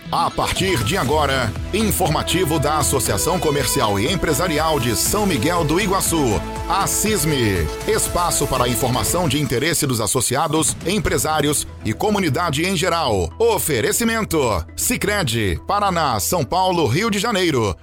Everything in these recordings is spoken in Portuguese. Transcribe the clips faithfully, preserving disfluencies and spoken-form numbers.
A partir de agora, informativo da Associação Comercial e Empresarial de São Miguel do Iguaçu, a CISME, espaço para a informação de interesse dos associados, empresários e comunidade em geral. Oferecimento: Sicredi, Paraná, São Paulo, Rio de Janeiro.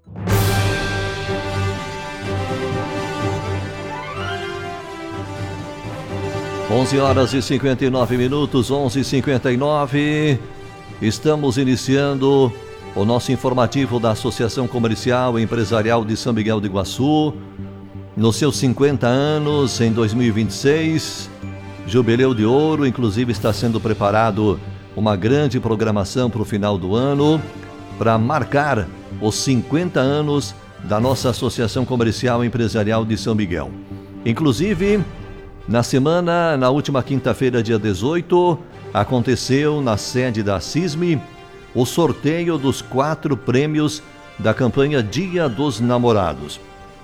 onze horas e cinquenta e nove minutos, onze e cinquenta e nove. Estamos iniciando o nosso informativo da Associação Comercial e Empresarial de São Miguel do Iguaçu. Nos seus cinquenta anos, em dois mil e vinte e seis, Jubileu de Ouro, inclusive está sendo preparado uma grande programação para o final do ano, para marcar os cinquenta anos da nossa Associação Comercial e Empresarial de São Miguel. Inclusive, na semana, na última quinta-feira, dia dezoito, aconteceu na sede da CISME o sorteio dos quatro prêmios da campanha Dia dos Namorados.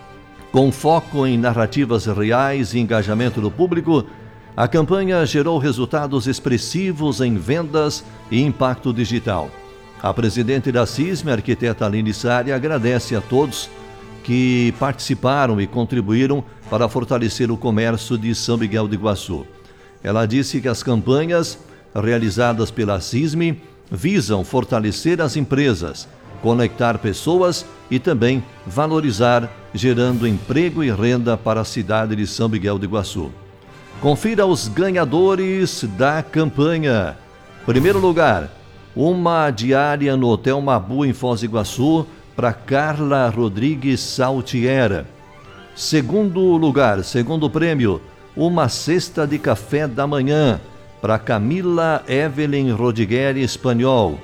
Com foco em narrativas reais e engajamento do público, a campanha gerou resultados expressivos em vendas e impacto digital. A presidente da CISME, a arquiteta Aline Sari, agradece a todos que participaram e contribuíram para fortalecer o comércio de São Miguel do Iguaçu. Ela disse que as campanhas realizadas pela CISME visam fortalecer as empresas, conectar pessoas e também valorizar, gerando emprego e renda para a cidade de São Miguel do Iguaçu. Confira os ganhadores da campanha. Primeiro lugar, uma diária no Hotel Mabu em Foz do Iguaçu para Carla Rodrigues Saltiera. Segundo lugar, segundo prêmio, uma cesta de café da manhã para Camila Evelyn Rodigueri Espanhol.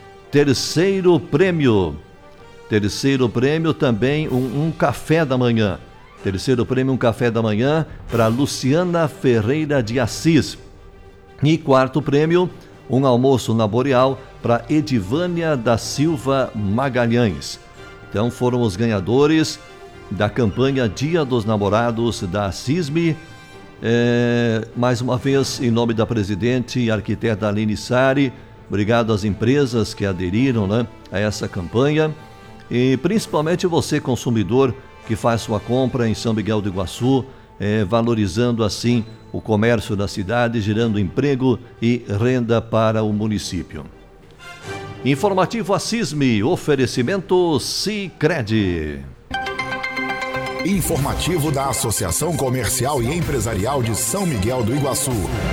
Terceiro prêmio, terceiro prêmio também um, um café da manhã. Terceiro prêmio, um café da manhã para Luciana Ferreira de Assis. E quarto prêmio, um almoço na Boreal para Edivânia da Silva Magalhães. Então foram os ganhadores da campanha Dia dos Namorados da CISME. É, mais uma vez, em nome da presidente e arquiteta Aline Sari, obrigado às empresas que aderiram, né, a essa campanha. E principalmente você, consumidor, que faz sua compra em São Miguel do Iguaçu, é, valorizando assim o comércio da cidade, gerando emprego e renda para o município. Informativo a CISME, oferecimento Sicredi. Informativo da Associação Comercial e Empresarial de São Miguel do Iguaçu.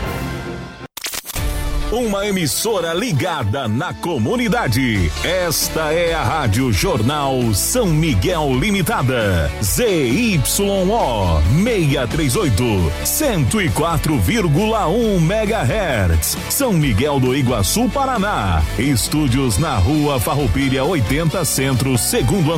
Uma emissora ligada na comunidade. Esta é a Rádio Jornal São Miguel Limitada. Z Y O seiscentos e trinta e oito, cento e quatro vírgula um megahertz. São Miguel do Iguaçu, Paraná. Estúdios na Rua Farroupilha oitenta Centro, segundo andar.